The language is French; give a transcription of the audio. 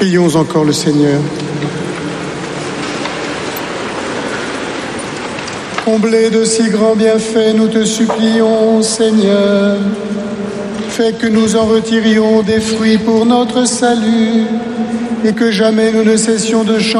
Prions encore le Seigneur. Comblé de si grands bienfaits, nous te supplions, Seigneur. Fais que nous en retirions des fruits pour notre salut et que jamais nous ne cessions de chanter